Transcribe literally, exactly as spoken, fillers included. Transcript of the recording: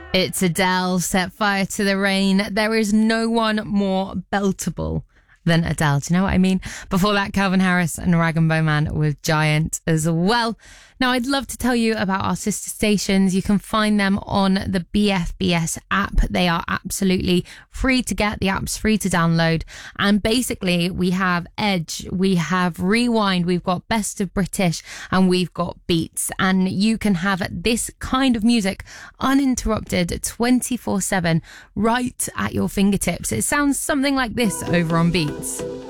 It's Adele, Set Fire to the Rain. There is no one more beltable than Adele. Do you know what I mean? Before that, Calvin Harris and Rag and Bowman with Giant as well. Now, I'd love to tell you about our sister stations. You can find them on the B F B S app. They are absolutely free to get. The app's free to download. And basically, we have Edge, we have Rewind, we've got Best of British, and we've got Beats. And you can have this kind of music uninterrupted twenty-four seven right at your fingertips. It sounds something like this over on Beats.